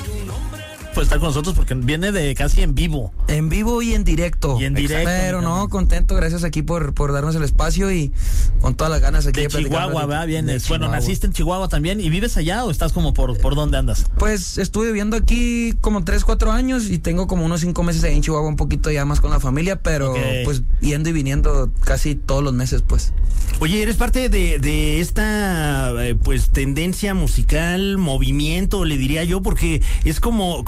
Pues estar con nosotros porque viene de casi en vivo. En vivo y en directo. Y en directo. Pero no, contento, gracias aquí por darnos el espacio y con todas las ganas aquí de Chihuahua, ¿verdad? Vienes. Bueno, naciste en Chihuahua también. ¿Y vives allá o estás como por dónde andas? Pues estuve viviendo aquí como 3-4 años y tengo como unos 5 meses ahí en Chihuahua, un poquito ya más con la familia, pero pues yendo y viniendo casi todos los meses, pues. Oye, eres parte de esta pues tendencia musical, movimiento, le diría yo, porque es como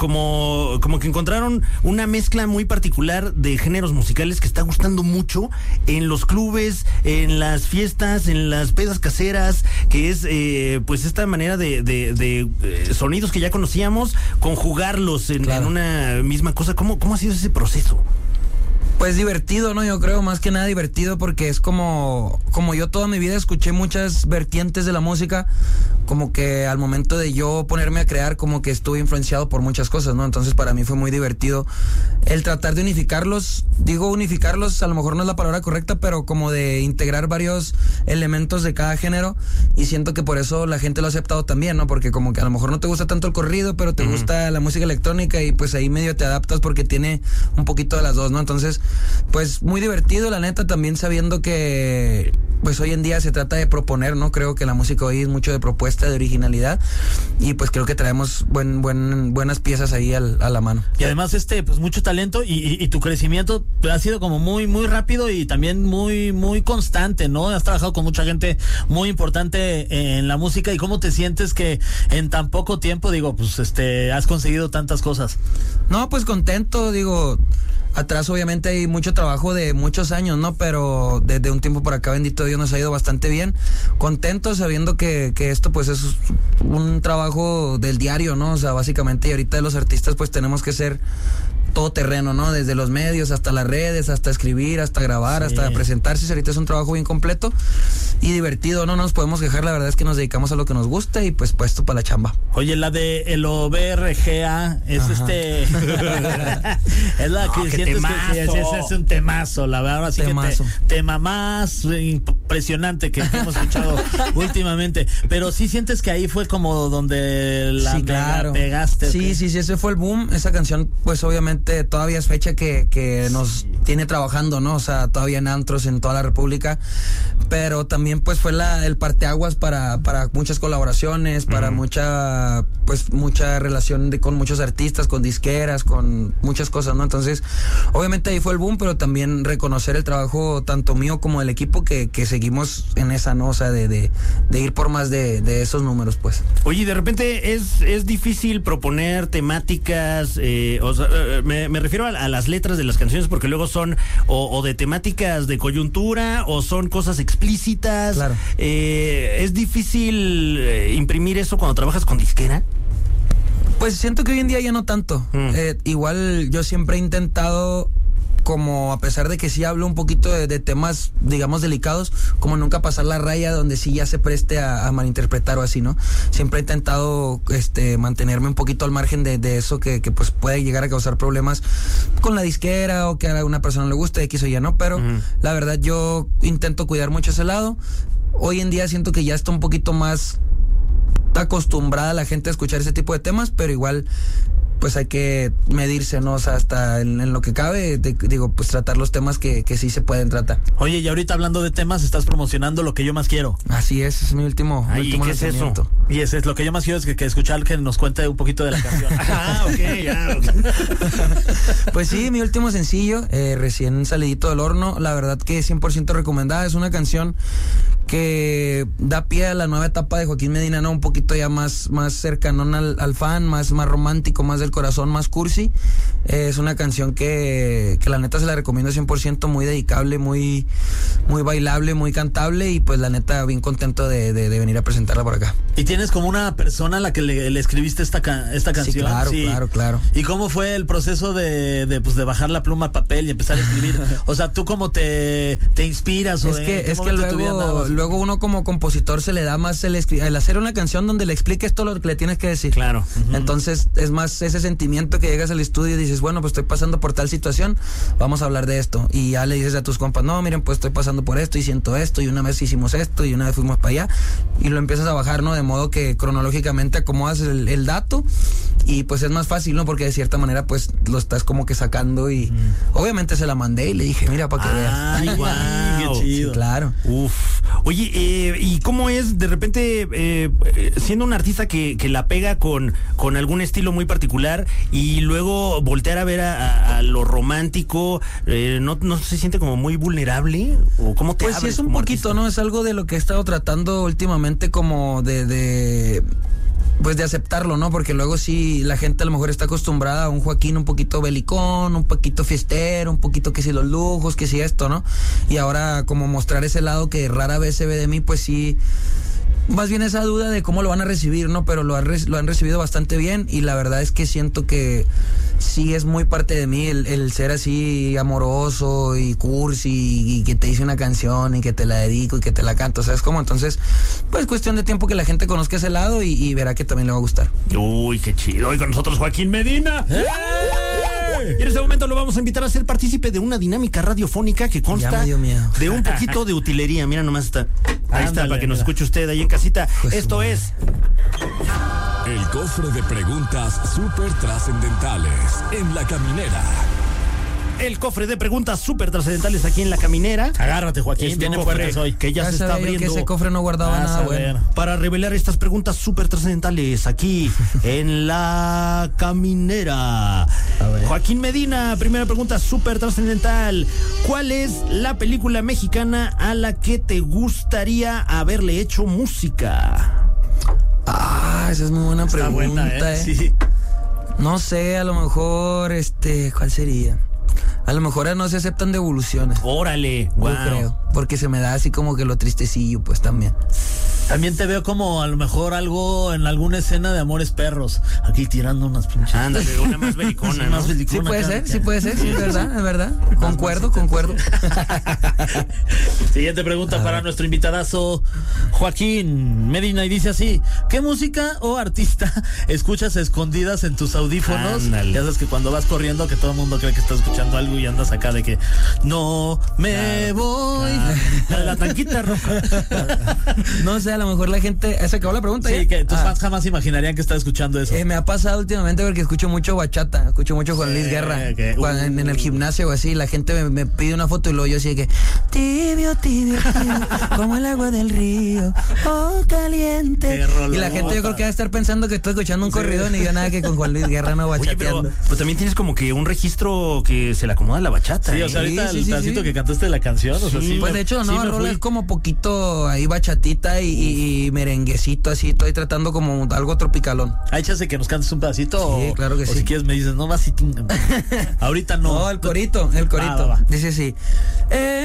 que encontraron una mezcla muy particular de géneros musicales que está gustando mucho en los clubes, en las fiestas, en las pedas caseras, que es pues esta manera de sonidos que ya conocíamos, conjugarlos en una misma cosa. ¿Cómo ha sido ese proceso? Pues divertido, ¿no? Yo creo más que nada divertido porque es como yo toda mi vida escuché muchas vertientes de la música, como que al momento de yo ponerme a crear como que estuve influenciado por muchas cosas, ¿no? Entonces para mí fue muy divertido el tratar de unificarlos, a lo mejor no es la palabra correcta, pero como de integrar varios elementos de cada género y siento que por eso la gente lo ha aceptado también, ¿no? Porque como que a lo mejor no te gusta tanto el corrido, pero te gusta la música electrónica y pues ahí medio te adaptas porque tiene un poquito de las dos, ¿no? Entonces pues muy divertido, la neta, también sabiendo que pues hoy en día se trata de proponer, ¿no? Creo que la música hoy es mucho de propuesta, de originalidad y pues creo que traemos buenas piezas ahí a la mano. Y además pues mucho talento y tu crecimiento ha sido como muy muy rápido y también muy muy constante, ¿no? Has trabajado con mucha gente muy importante en la música y cómo te sientes que en tan poco tiempo, pues has conseguido tantas cosas. No, pues contento, atrás obviamente hay mucho trabajo de muchos años, ¿no? Pero desde un tiempo por acá, bendito Dios, nos ha ido bastante bien. Contento sabiendo que esto pues es un trabajo del diario, ¿no? O sea, básicamente, y ahorita los artistas pues tenemos que ser todo terreno, ¿no? Desde los medios hasta las redes, hasta escribir, hasta grabar, hasta presentarse. Ahorita es un trabajo bien completo y divertido, no nos podemos quejar, la verdad es que nos dedicamos a lo que nos gusta y pues puesto para la chamba. Oye, la de el OBRGA es es la que sientes que es un temazo, la verdad, así temazo. Que tema más impresionante que hemos escuchado últimamente, pero sí sientes que ahí fue como donde la pegaste. Sí, ese fue el boom, esa canción pues obviamente todavía es fecha que nos tiene trabajando, ¿no? O sea, todavía en antros en toda la República, pero también pues fue el parteaguas para muchas colaboraciones, para mucha relación con muchos artistas, con disqueras, con muchas cosas, ¿no? Entonces, obviamente ahí fue el boom, pero también reconocer el trabajo tanto mío como del equipo que seguimos en esa, ¿no? O sea, de ir por más de esos números, pues. Oye, de repente es difícil proponer temáticas, me refiero a las letras de las canciones, porque luego son o de temáticas de coyuntura o son cosas explícitas. Claro. ¿Es difícil imprimir eso cuando trabajas con disquera? Pues siento que hoy en día ya no tanto. Igual yo siempre he intentado, como a pesar de que sí hablo un poquito de temas, digamos, delicados, como nunca pasar la raya donde sí ya se preste a malinterpretar o así, ¿no? Siempre he intentado mantenerme un poquito al margen de eso que pues puede llegar a causar problemas con la disquera o que a una persona le guste, X o Y, ¿no? Pero la verdad yo intento cuidar mucho ese lado. Hoy en día siento que ya está un poquito más acostumbrada la gente a escuchar ese tipo de temas, pero igual pues hay que medirse, ¿no? O sea, hasta en lo que cabe, pues tratar los temas que sí se pueden tratar. Oye, y ahorita hablando de temas, estás promocionando Lo que yo más quiero. Así es mi último ¿qué lanzamiento. es eso? Y ese es Lo que yo más quiero, es que escuchar que nos cuente un poquito de la canción. Pues sí, mi último sencillo, recién salidito del horno, la verdad que 100% recomendada. Es una canción que da pie a la nueva etapa de Joaquín Medina, ¿no? Un poquito ya más cercanón al fan, más romántico, más del corazón, más cursi. Es una canción que la neta se la recomiendo 100%, muy dedicable, muy bailable, muy cantable y pues la neta bien contento de venir a presentarla por acá. ¿Y tienes como una persona a la que le escribiste esta canción? Sí, claro. ¿Y cómo fue el proceso de bajar la pluma a papel y empezar a escribir? O sea, ¿tú cómo te inspiras? Es que luego uno como compositor se le da más el hacer una canción donde le expliques todo lo que le tienes que decir. Claro. Entonces es más ese sentimiento que llegas al estudio y dices, bueno, pues estoy pasando por tal situación, vamos a hablar de esto. Y ya le dices a tus compas, no, miren, pues estoy pasando por esto y siento esto, y una vez hicimos esto, y una vez fuimos para allá, y lo empiezas a bajar, ¿no? De modo que cronológicamente acomodas el dato, y pues es más fácil, ¿no? Porque de cierta manera, pues lo estás como que sacando, y obviamente se la mandé y le dije, mira, para que veas. Ay, guau. Qué chido. Sí, claro. Uf. Oye, ¿y cómo es de repente siendo un artista que la pega con algún estilo muy particular y luego voltear a ver a lo romántico, no se siente como muy vulnerable? ¿O cómo te Pues sí, abres es un como poquito, artista? ¿no? Es algo de lo que he estado tratando últimamente como pues de aceptarlo, ¿no? Porque luego sí, la gente a lo mejor está acostumbrada a un Joaquín un poquito belicón, un poquito fiestero, un poquito que si los lujos, que si esto, ¿no? Y ahora como mostrar ese lado que rara vez se ve de mí, pues sí, más bien esa duda de cómo lo van a recibir, ¿no? Pero lo han recibido bastante bien, y la verdad es que siento que sí es muy parte de mí el ser así amoroso y cursi, y que te hice una canción y que te la dedico y que te la canto, ¿sabes cómo? Entonces, pues cuestión de tiempo que la gente conozca ese lado y verá que también le va a gustar. Uy, qué chido. Hoy con nosotros Joaquín Medina. Y en este momento lo vamos a invitar a ser partícipe de una dinámica radiofónica que Ya consta me dio miedo. de un poquito de utilería. Mira, nomás está. Ahí está, Ándale, para que nos mira. escuche usted ahí en casita. Pues, Esto madre. es El cofre de preguntas súper trascendentales en La Caminera. el cofre de preguntas súper trascendentales aquí en La Caminera. Agárrate, Joaquín, Este viene cofre fuertes hoy. que ya se está sabía yo abriendo que ese cofre no guardaba Vas nada a bueno. ver. para revelar estas preguntas súper trascendentales aquí en La Caminera. A ver. Joaquín Medina, primera pregunta súper trascendental. ¿Cuál es la película mexicana a la que te gustaría haberle hecho música? Ah, esa es muy buena Está pregunta, buena, Sí. No sé, a lo mejor, ¿cuál sería? A lo mejor no se aceptan devoluciones. Órale, Yo wow. creo, porque se me da así como que lo tristecillo, pues también. También te veo como a lo mejor algo en alguna escena de Amores Perros. Aquí tirando unas pinches. Ándale, una más belicona, Sí, ¿no? más belicona Sí puede acá. ser, sí puede ser, sí, es verdad. Concuerdo. Siguiente pregunta para nuestro invitadazo Joaquín Medina, y dice así: ¿qué música o artista escuchas escondidas en tus audífonos? Ándale. Ya sabes que cuando vas corriendo, que todo el mundo cree que estás escuchando algo y andas acá de que no me voy. La tanquita roja. No sé, a lo mejor la gente... ¿Se acabó la pregunta? Sí, ya? que tus Ah. fans jamás imaginarían que estás escuchando eso. Me ha pasado últimamente porque escucho mucho bachata, escucho mucho Juan Luis Guerra. En el gimnasio o así, la gente me pide una foto y luego yo así de que tibio, como el agua del río, oh caliente. Qué rolota. Y la gente yo creo que va a estar pensando que estoy escuchando un corrido, ni yo nada que con Juan Luis Guerra no Oye, bachateando. pero también tienes como que un registro que se le acomoda a la bachata. Sí, o sea, ahorita Sí, el sí, pedacito sí. que cantaste de la canción, o sea, Sí, sí. Pues me- de hecho, sí no, me rola fui. es como poquito ahí bachatita y merenguecito, así, estoy tratando como algo tropicalón. Hay chance de que nos cantes un pedacito. Sí, o, claro que o sí. si quieres me dices, no vas y ahorita no. No, el corito. Va. Dice así.